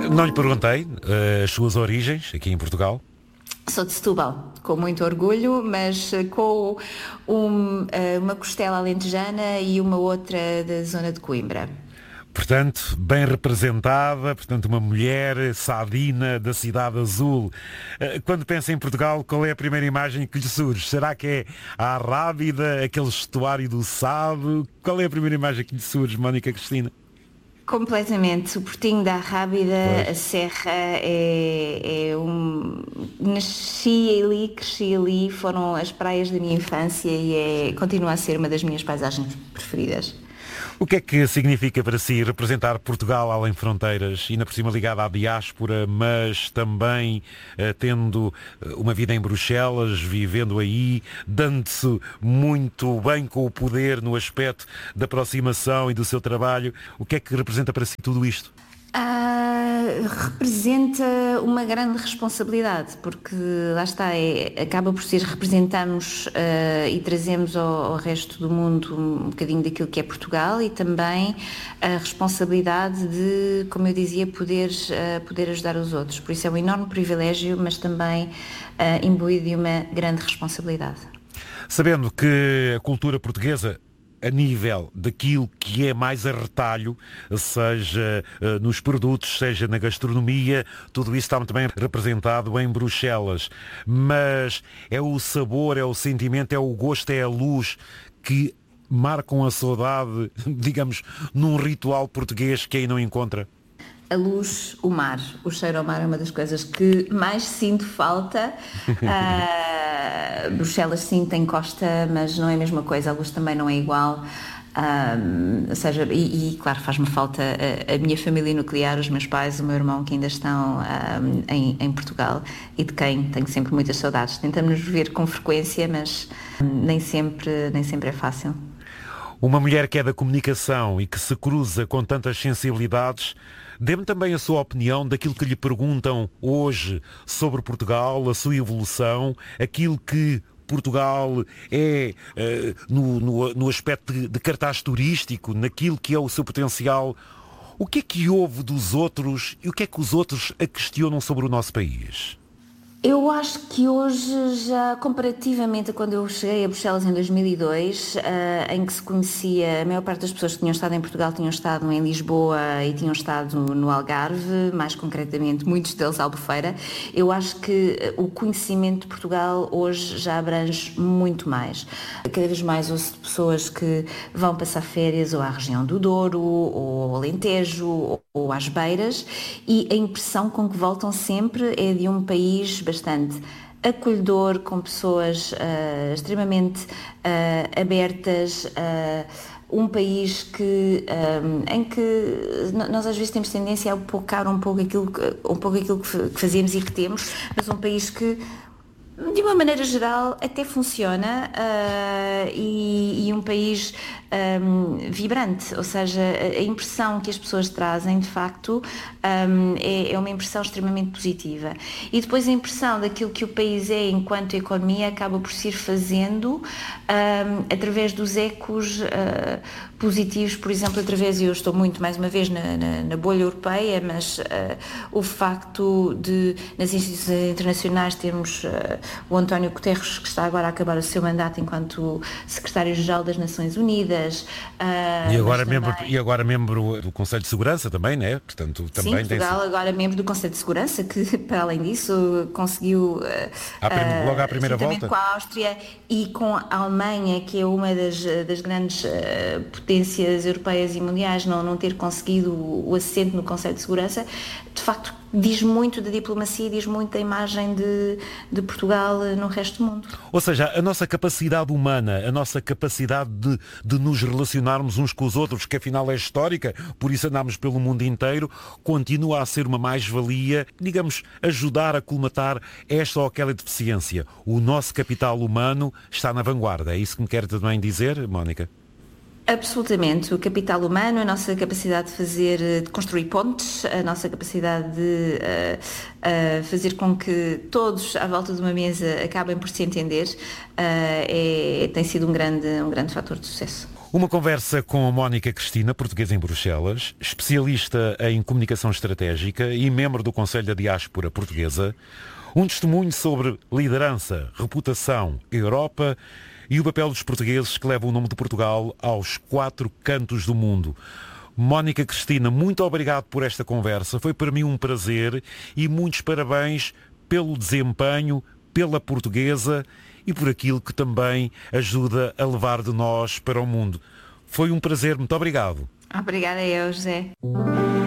Não lhe perguntei as suas origens aqui em Portugal. Sou de Setúbal, com muito orgulho, mas com uma costela alentejana e uma outra da zona de Coimbra. Portanto, bem representada, portanto, uma mulher sadina da Cidade Azul. Quando pensa em Portugal, qual é a primeira imagem que lhe surge? Será que é a Arrábida, aquele estuário do Sado? Qual é a primeira imagem que lhe surge, Mónica Cristina? Completamente. O Portinho da Arrábida, a Serra, nasci ali, cresci ali, foram as praias da minha infância e continua a ser uma das minhas paisagens preferidas. O que é que significa para si representar Portugal além fronteiras, ainda por cima ligada à diáspora, mas também tendo uma vida em Bruxelas, vivendo aí, dando-se muito bem com o poder no aspecto da aproximação e do seu trabalho? O que é que representa para si tudo isto? Representa uma grande responsabilidade, porque lá está, acaba por ser representamos e trazemos ao resto do mundo um bocadinho daquilo que é Portugal e também a responsabilidade de, como eu dizia, poder ajudar os outros. Por isso é um enorme privilégio, mas também imbuído de uma grande responsabilidade. Sabendo que a cultura portuguesa, a nível daquilo que é mais a retalho, seja nos produtos, seja na gastronomia, tudo isso está muito bem representado em Bruxelas. Mas é o sabor, é o sentimento, é o gosto, é a luz que marcam a saudade, digamos, num ritual português que aí não encontra? A luz, o mar, o cheiro ao mar é uma das coisas que mais sinto falta. Bruxelas sim tem costa, mas não é a mesma coisa, a luz também não é igual. Ou seja, claro, faz-me falta a minha família nuclear, os meus pais, o meu irmão que ainda estão em Portugal e de quem tenho sempre muitas saudades. Tentamos nos ver com frequência, mas nem sempre é fácil. Uma mulher que é da comunicação e que se cruza com tantas sensibilidades, dê-me também a sua opinião daquilo que lhe perguntam hoje sobre Portugal, a sua evolução, aquilo que Portugal é no aspecto de cartaz turístico, naquilo que é o seu potencial. O que é que ouve dos outros e o que é que os outros a questionam sobre o nosso país? Eu acho que hoje, já comparativamente a quando eu cheguei a Bruxelas em 2002, em que se conhecia, a maior parte das pessoas que tinham estado em Portugal tinham estado em Lisboa e tinham estado no Algarve, mais concretamente muitos deles Albufeira, eu acho que o conhecimento de Portugal hoje já abrange muito mais. Cada vez mais ouço de pessoas que vão passar férias ou à região do Douro, ou ao Alentejo, ou às Beiras, e a impressão com que voltam sempre é de um país bastante acolhedor, com pessoas extremamente abertas, um país em que nós às vezes temos tendência a apocar um pouco aquilo que fazemos e que temos, mas um país que de uma maneira geral até funciona e um país vibrante, ou seja, a impressão que as pessoas trazem de facto é uma impressão extremamente positiva e depois a impressão daquilo que o país é enquanto economia acaba por se ir fazendo através dos ecos positivos, por exemplo, eu estou muito mais uma vez na bolha europeia, mas o facto de nas instituições internacionais termos o António Guterres, que está agora a acabar o seu mandato enquanto secretário-geral das Nações Unidas. E agora membro do Conselho de Segurança também, não é? Portanto, também sim, Portugal agora membro do Conselho de Segurança, que para além disso conseguiu logo à primeira volta com a Áustria e com a Alemanha, que é uma das grandes potências europeias e mundiais, não ter conseguido o assento no Conselho de Segurança, de facto diz muito da diplomacia, diz muito da imagem de Portugal no resto do mundo. Ou seja, a nossa capacidade humana, a nossa capacidade de nos relacionarmos uns com os outros, que afinal é histórica, por isso andamos pelo mundo inteiro, continua a ser uma mais-valia, digamos, ajudar a colmatar esta ou aquela deficiência. O nosso capital humano está na vanguarda. É isso que me quer também dizer, Mónica? Absolutamente. O capital humano, a nossa capacidade de construir pontes, a nossa capacidade de fazer com que todos à volta de uma mesa acabem por se entender, tem sido um grande fator de sucesso. Uma conversa com a Mónica Cristina, portuguesa em Bruxelas, especialista em comunicação estratégica e membro do Conselho da Diáspora Portuguesa. Um testemunho sobre liderança, reputação, Europa e o papel dos portugueses que levam o nome de Portugal aos 4 cantos do mundo. Mónica Cristina, muito obrigado por esta conversa. Foi para mim um prazer e muitos parabéns pelo desempenho, pela portuguesa e por aquilo que também ajuda a levar de nós para o mundo. Foi um prazer, muito obrigado. Obrigada eu, José.